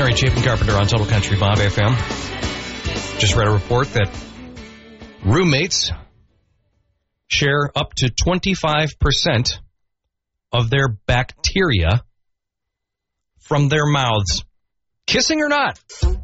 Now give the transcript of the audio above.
right, Chapin Carpenter on Total Country Bob FM. Just read a report that roommates share up to 25% of their bacteria from their mouths. Kissing or not?